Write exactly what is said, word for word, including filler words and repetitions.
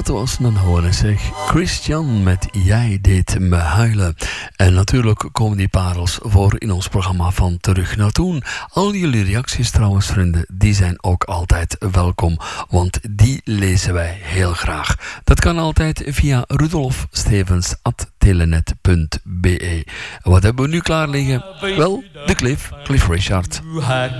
was een horen zeg. Christian met Jij deed me huilen. En natuurlijk komen die parels voor in ons programma van Terug naar Toen. Al jullie reacties trouwens, vrienden, die zijn ook altijd welkom. Want die lezen wij heel graag. Dat kan altijd via rudolf stevens at telenet punt be. Wat hebben we nu klaar liggen? Wel, de Cliff, Cliff Richard.